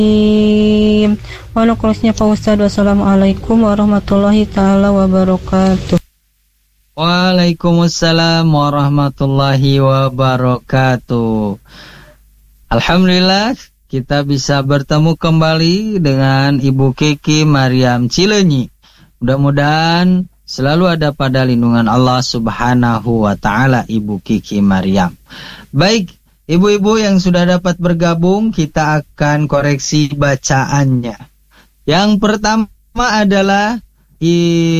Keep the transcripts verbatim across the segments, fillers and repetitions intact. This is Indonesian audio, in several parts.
Walau kurusnya Pak Ustadz. Wassalamualaikum warahmatullahi ta'ala wabarakatuh. Waalaikumsalam warahmatullahi wabarakatuh. Alhamdulillah kita bisa bertemu kembali dengan Ibu Kiki Mariam Cileunyi. Mudah-mudahan selalu ada pada lindungan Allah Subhanahu wa taala Ibu Kiki Mariam. Baik, ibu-ibu yang sudah dapat bergabung, kita akan koreksi bacaannya. Yang pertama adalah i,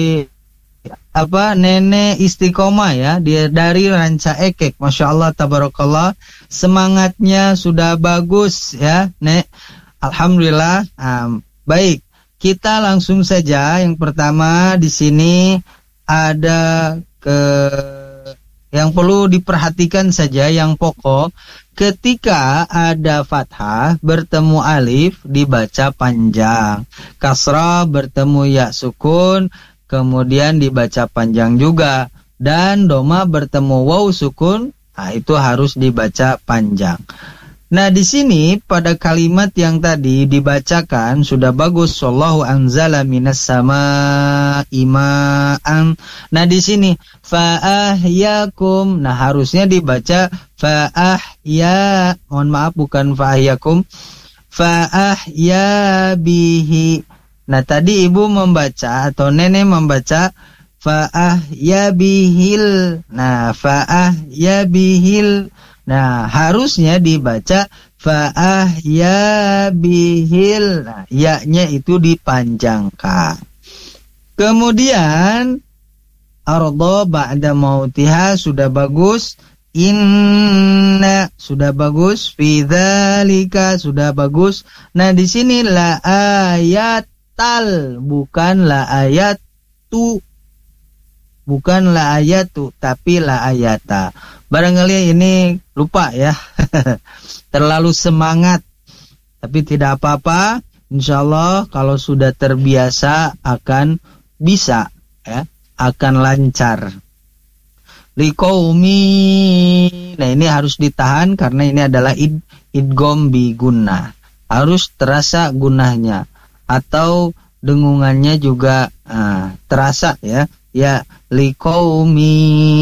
apa Nenek Istiqomah ya, dia dari Ranca Ekek. Masya Allah, tabarakallah, semangatnya sudah bagus ya, Nek. Alhamdulillah. Um, baik, kita langsung saja. Yang pertama di sini ada ke yang perlu diperhatikan saja, yang pokok, ketika ada fathah bertemu alif dibaca panjang, kasrah bertemu ya sukun kemudian dibaca panjang juga, dan doma bertemu waw sukun, nah itu harus dibaca panjang. Nah di sini pada kalimat yang tadi dibacakan sudah bagus, wallahu anzala minas samaa'i ma'an. Nah di sini fa'ahyakum, nah harusnya dibaca fa'ahya, mohon maaf bukan fa'ahyakum, fa'ahya bihi. Nah tadi ibu membaca atau nenek membaca fa'ahya bihil. Nah fa'ahya bihil, nah harusnya dibaca fa'ahya bihil. Nah ya-nya itu dipanjangkan. Kemudian arda ba'da mautiha sudah bagus, inna sudah bagus, fi dzalika sudah bagus. Nah di sini la ayatal, bukan la ayatu, bukan la ayatu, tapi la ayata. Barangkali ini lupa ya, terlalu semangat, tapi tidak apa-apa. Insya Allah kalau sudah terbiasa akan bisa ya, akan lancar. Liqaumi, nah ini harus ditahan karena ini adalah id, idgham bi gunnah, harus terasa gunnahnya atau dengungannya juga uh, terasa ya. Ya liqaumi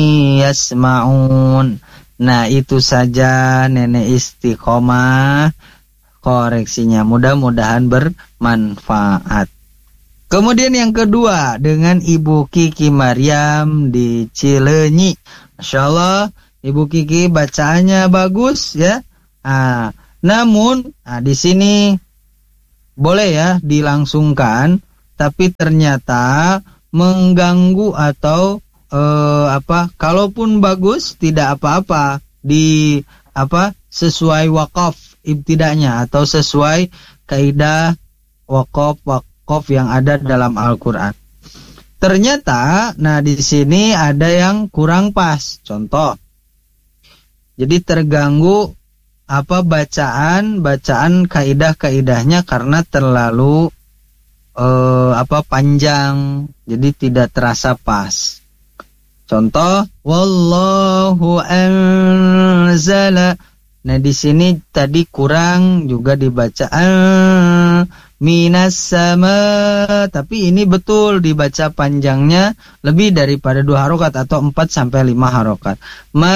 yasma'un. Nah itu saja Nenek Istiqomah koreksinya, mudah-mudahan bermanfaat. Kemudian yang kedua dengan Ibu Kiki Mariam di Cileunyi. Masya Allah, Ibu Kiki bacaannya bagus ya. Nah, namun nah, di sini boleh ya dilangsungkan, tapi ternyata mengganggu atau eh, apa? Kalaupun bagus tidak apa-apa, di apa? Sesuai wakaf ibtidanya atau sesuai kaidah wakaf wakaf yang ada dalam Al-Qur'an. Ternyata, nah di sini ada yang kurang pas. Contoh, jadi terganggu apa bacaan bacaan kaidah-kaidahnya karena terlalu Uh, apa panjang, jadi tidak terasa pas. Contoh, wallahu anzala. Nah di sini tadi kurang juga dibaca uh, minas sama, tapi ini betul dibaca panjangnya lebih daripada dua harokat atau empat sampai lima harokat. Ma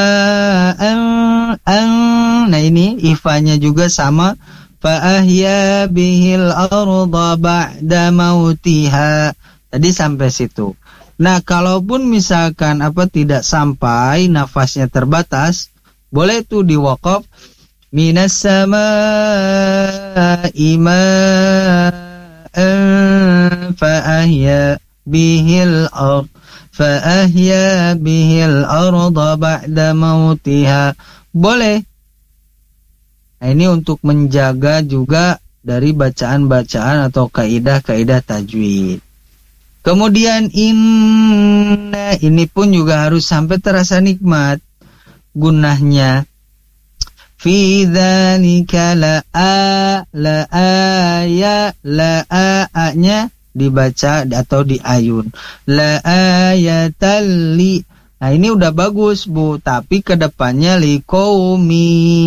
an, an. Nah ini ifanya juga sama. Fa'ahya bihil arda ba'da mautiha. Tadi sampai situ. Nah, kalaupun misalkan apa tidak sampai, nafasnya terbatas, boleh tuh diwaqaf minas samaa'i ma'an fa'ahya bihil arda fa'ahya bihil arda ba'da mautiha. Boleh. Nah, ini untuk menjaga juga dari bacaan-bacaan atau kaidah-kaidah tajwid. Kemudian inna, ini pun juga harus sampai terasa nikmat gunnahnya. Fi dzalika la a la aya la a-nya dibaca atau diayun. La ayatal li. Nah ini udah bagus Bu, tapi kedepannya liqaumi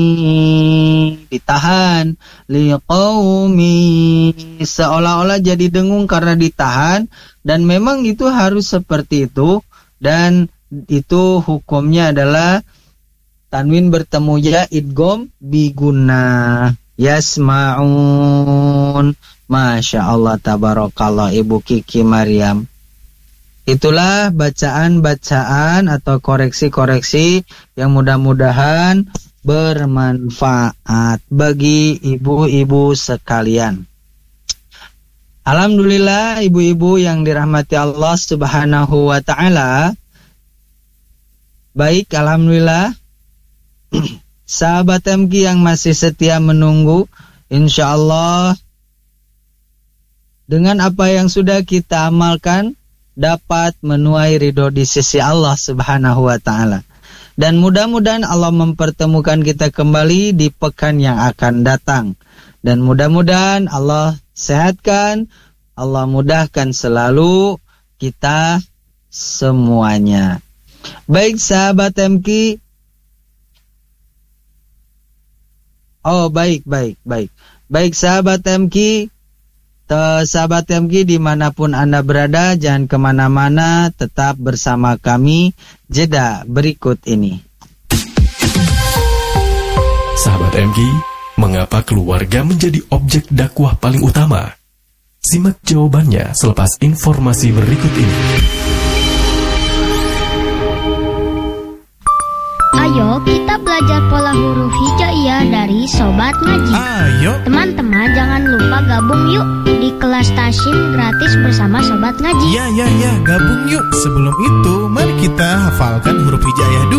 ditahan, liqaumi seolah-olah jadi dengung karena ditahan, dan memang itu harus seperti itu, dan itu hukumnya adalah tanwin bertemu ya idgham biguna. Yasma'un. Masya Allah tabarakallah Ibu Kiki Maryam. Itulah bacaan-bacaan atau koreksi-koreksi yang mudah-mudahan bermanfaat bagi ibu-ibu sekalian. Alhamdulillah ibu-ibu yang dirahmati Allah Subhanahu wa ta'ala. Baik, alhamdulillah. Sahabat M K yang masih setia menunggu, insyaallah dengan apa yang sudah kita amalkan dapat menuai ridho di sisi Allah Subhanahu wa ta'ala. Dan mudah-mudahan Allah mempertemukan kita kembali di pekan yang akan datang. Dan mudah-mudahan Allah sehatkan, Allah mudahkan selalu kita semuanya. Baik sahabat M K. Oh baik, baik, baik. Baik sahabat M K. Sahabat M K dimanapun Anda berada, jangan kemana-mana, tetap bersama kami. Jeda berikut ini. Sahabat M K, mengapa keluarga menjadi objek dakwah paling utama? Simak jawabannya selepas informasi berikut ini. Ayo kita belajar pola huruf hijaiyah dari Sobat Ngaji. Ayo teman-teman, jangan lupa gabung yuk di kelas tasyin gratis bersama Sobat Ngaji. Ya ya ya, gabung yuk. Sebelum itu mari kita hafalkan huruf hijaiyah dulu.